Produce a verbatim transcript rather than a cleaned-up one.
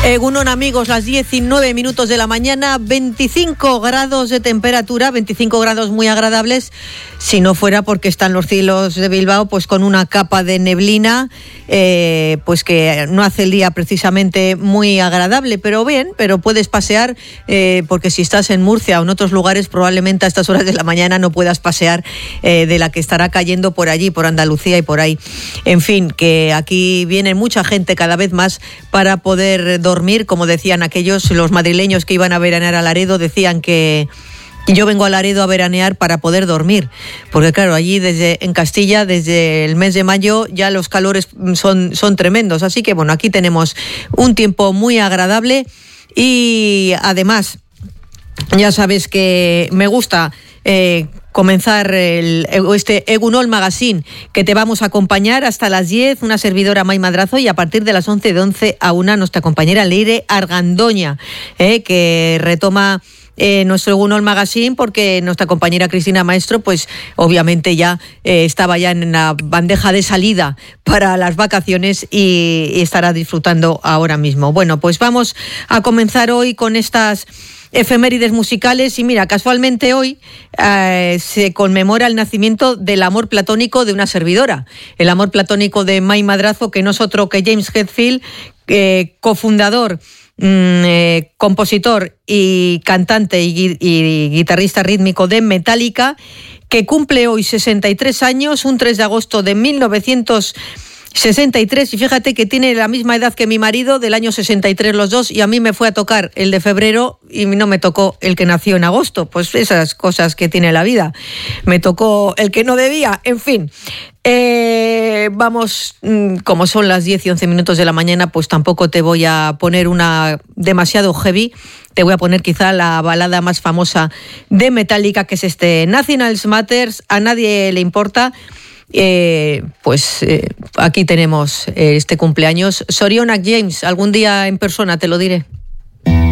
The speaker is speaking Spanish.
Egunon, amigos, las diecinueve minutos de la mañana, veinticinco grados de temperatura, veinticinco grados muy agradables, si no fuera porque están los cielos de Bilbao pues con una capa de neblina, eh, pues que no hace el día precisamente muy agradable, pero bien, pero puedes pasear, eh, porque si estás en Murcia o en otros lugares probablemente a estas horas de la mañana no puedas pasear eh, de la que estará cayendo por allí, por Andalucía y por ahí. En fin, que aquí viene mucha gente cada vez más para poder dormir. dormir, como decían aquellos, los madrileños que iban a veranear a Laredo, decían que yo vengo a Laredo a veranear para poder dormir, porque claro, allí desde en Castilla, desde el mes de mayo, ya los calores son, son tremendos, así que bueno, aquí tenemos un tiempo muy agradable y además, ya sabes que me gusta eh, comenzar el, este Egunon Magazine, que te vamos a acompañar hasta las diez, una servidora May Madrazo, y a partir de las once, de once a una, nuestra compañera Leire Argandoña, eh, que retoma Eh, nuestro Egunon Magazine, porque nuestra compañera Cristina Maestro pues obviamente ya eh, estaba ya en la bandeja de salida para las vacaciones y, y estará disfrutando ahora mismo. Bueno, pues vamos a comenzar hoy con estas efemérides musicales y mira, casualmente hoy eh, se conmemora el nacimiento del amor platónico de una servidora, el amor platónico de May Madrazo, que no es otro que James Hetfield, eh, cofundador, Eh, compositor y cantante y, y guitarrista rítmico de Metallica, que cumple hoy sesenta y tres años, un tres de agosto de mil novecientos sesenta y tres, y fíjate que tiene la misma edad que mi marido, del año sesenta y tres los dos, y a mí me fue a tocar el de febrero y no me tocó el que nació en agosto. Pues esas cosas que tiene la vida, me tocó el que no debía. En fin, eh, vamos, como son las diez y once minutos de la mañana, pues tampoco te voy a poner una demasiado heavy. Te voy a poner quizá la balada más famosa de Metallica, que es este Nothing Else Matters, a nadie le importa. Eh, pues eh, aquí tenemos eh, este cumpleaños. Zorionak, James, algún día en persona te lo diré.